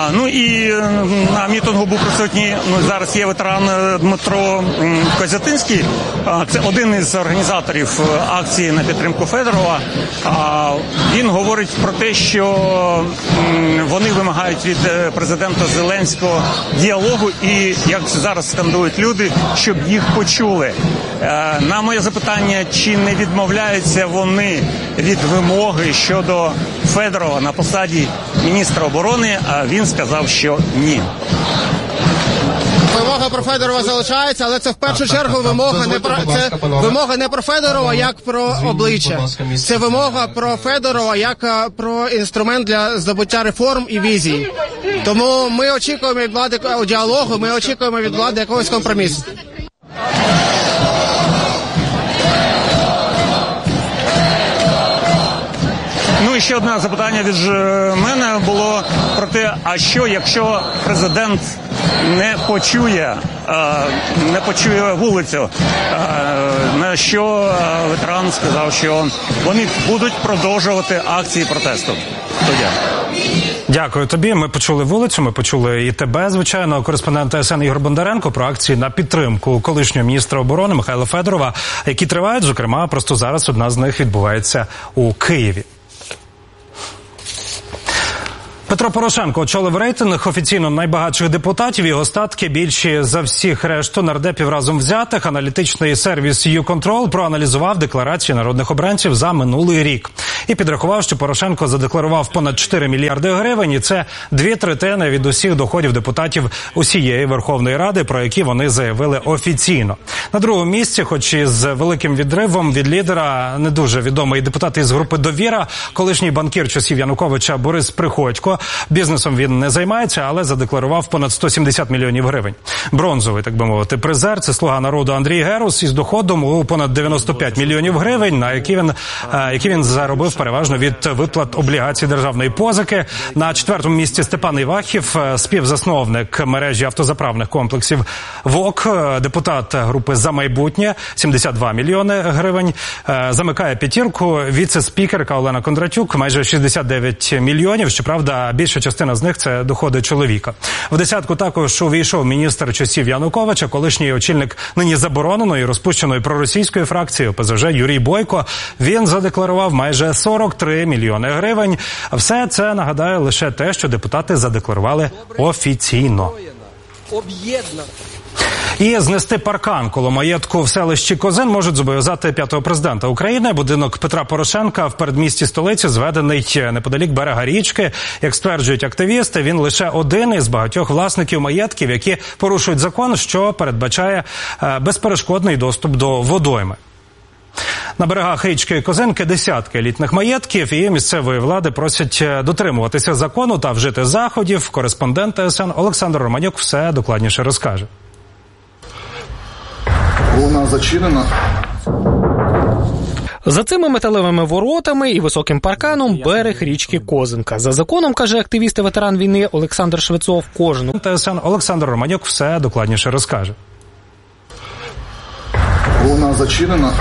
Ну і на мітингу був присутній, зараз є ветеран Дмитро Козятинський. Це один із організаторів акції на підтримку Федорова. Він говорить про те, що вони вимагають від президента Зеленського діалогу і, як зараз скандують люди, щоб їх почули. На моє запитання, чи не відмовляються вони від вимоги щодо Федорова на посаді міністра оборони, він сказав, що ні. Вимога про Федорова залишається, але це в першу чергу вимога не про Федорова як про обличчя. Це вимога про Федорова як про інструмент для здобуття реформ і візій. Тому ми очікуємо від влади діалогу, ми очікуємо від влади якогось компромісу. Ну і ще одне запитання від мене було про те, а що, якщо президент не почує вулицю, на що ветеран сказав, що вони будуть продовжувати акції протесту. Дякую тобі. Ми почули вулицю, ми почули і тебе, звичайно, кореспондент ТСН Ігор Бондаренко про акції на підтримку колишнього міністра оборони Михайла Федорова, які тривають, зокрема, просто зараз одна з них відбувається у Києві. Петро Порошенко очолив рейтинг офіційно найбагатших депутатів. Його статки більші за всіх решту нардепів разом взятих. Аналітичний сервіс YouControl проаналізував декларації народних обранців за минулий рік. І підрахував, що Порошенко задекларував понад 4 мільярди гривень. І це 2/3 від усіх доходів депутатів усієї Верховної Ради, про які вони заявили офіційно. На другому місці, хоч і з великим відривом від лідера, не дуже відомий депутат із групи «Довіра», колишній банкір часів Януковича Борис Приходько. Бізнесом він не займається, але задекларував понад 170 мільйонів гривень. Бронзовий, так би мовити, призер – це «Слуга народу» Андрій Герус із доходом у понад 95 мільйонів гривень, на які він заробив переважно від виплат облігацій державної позики. На 4-му місці Степан Івахів, співзасновник мережі автозаправних комплексів ВОК, депутат групи «За майбутнє», 72 мільйони гривень. Замикає п'ятірку віце-спікерка Олена Кондратюк, майже 69 мільйонів, щоправда, більша частина з них – це доходи чоловіка. В десятку також увійшов міністр часів Януковича, колишній очільник нині забороненої, розпущеної проросійської фракції ОПЗЖ Юрій Бойко. Він задекларував майже 43 мільйони гривень. Все це, нагадаю, лише те, що депутати задекларували офіційно. І знести паркан коло маєтку в селищі Козин можуть зобов'язати 5-го президента України. Будинок Петра Порошенка в передмісті столиці зведений неподалік берега річки. Як стверджують активісти, він лише один із багатьох власників маєтків, які порушують закон, що передбачає безперешкодний доступ до водойми. На берегах річки Козинки десятки елітних маєтків, і місцевої влади просять дотримуватися закону та вжити заходів. Кореспондент ТСН Олександр Романюк все докладніше розкаже. Вона зачинена. За цими металевими воротами і високим парканом берег річки Козинка. За законом, каже активіст і ветеран війни Олександр Швецов, кожен... ТСН Олександр Романюк все докладніше розкаже. Вона зачинена.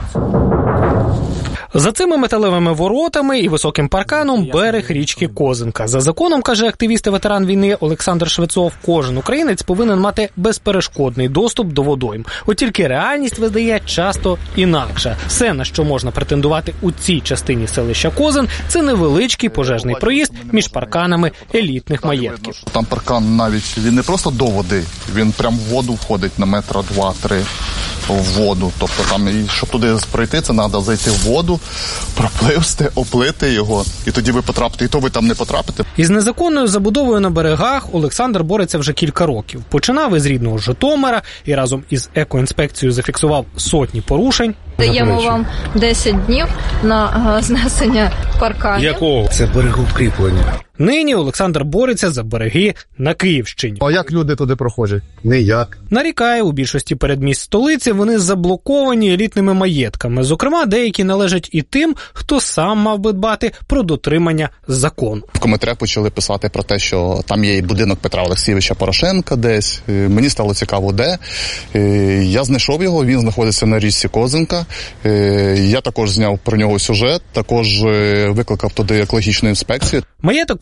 За цими металевими воротами і високим парканом берег річки Козинка. За законом, каже активіст і ветеран війни Олександр Швецов, кожен українець повинен мати безперешкодний доступ до водойм. От тільки реальність видає часто інакше. Все, на що можна претендувати у цій частині селища Козин, це невеличкий пожежний проїзд між парканами елітних маєтків. Там паркан навіть, він не просто до води, він прям в воду входить на метра 2-3 в воду. Тобто там, щоб туди пройти, це треба зайти в воду, пропливсти, оплити його, і тоді ви потрапите, і то ви там не потрапите. Із незаконною забудовою на берегах Олександр бореться вже кілька років. Починав із рідного Житомира і разом із екоінспекцією зафіксував сотні порушень. Даємо вам 10 днів на знесення парканів. Якого? Це берегоукріплення. Нині Олександр бореться за береги на Київщині. А як люди туди проходять? Ніяк. Нарікає, у більшості передмість столиці вони заблоковані елітними маєтками. Зокрема, деякі належать і тим, хто сам мав би дбати про дотримання закону. В коментарях почали писати про те, що там є і будинок Петра Олексійовича Порошенка десь. Мені стало цікаво, де. Я знайшов його, він знаходиться на річці Козинка. Я також зняв про нього сюжет, також викликав туди екологічну інспекцію. Маєток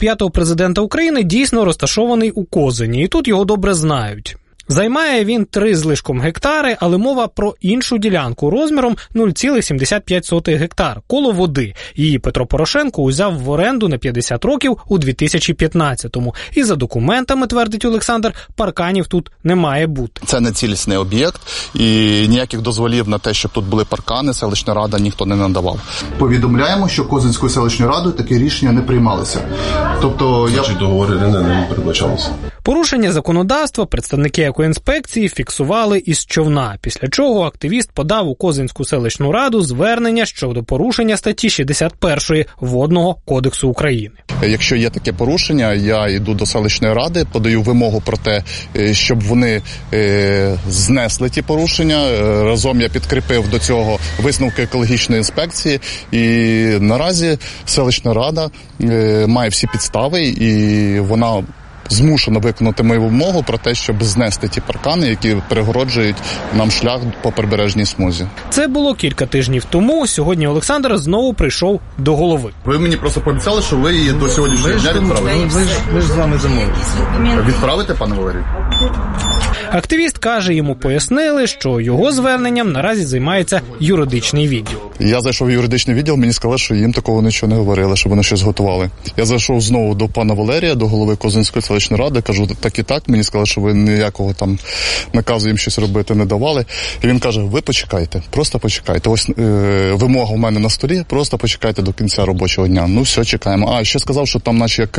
п'ятого президента України дійсно розташований у Козині, і тут його добре знають. Займає він 3 з лишком гектари, але мова про іншу ділянку розміром 0,75 гектар, коло води. Її Петро Порошенко узяв в оренду на 50 років у 2015-му. І за документами, твердить Олександр, парканів тут не має бути. Це не цілісний об'єкт, і ніяких дозволів на те, щоб тут були паркани, селищна рада ніхто не надавав. Повідомляємо, що Козинською селищною радою такі рішення не приймалися. Тобто, договори не передбачалися. Порушення законодавства представники екоінспекції фіксували із човна, після чого активіст подав у Козинську селищну раду звернення щодо порушення статті 61 Водного кодексу України. Якщо є таке порушення, я йду до селищної ради, подаю вимогу про те, щоб вони знесли ті порушення. Разом я підкріпив до цього висновки екологічної інспекції. І наразі селищна рада має всі підстави, і вона змушено виконати мою вимогу про те, щоб знести ті паркани, які перегороджують нам шлях по прибережній смузі. Це було кілька тижнів тому. Сьогодні Олександр знову прийшов до голови. Ви мені просто пообіцяли, що ви її до сьогоднішнього дня відправите. Ви ж з вами замовили. Відправите, пане Валерій? Активіст каже, йому пояснили, що його зверненням наразі займається юридичний відділ. Я зайшов в юридичний відділ, мені сказали, що їм такого нічого не говорили, що вони щось готували. Я зайшов знову до пана Валерія, до голови Козинської селищної ради, кажу, так і так, мені сказали, що ви ніякого там наказу їм щось робити не давали. І він каже, ви почекайте, просто почекайте. Ось вимога у мене на столі, просто почекайте до кінця робочого дня. Ну все, чекаємо. А, ще сказав, що там наші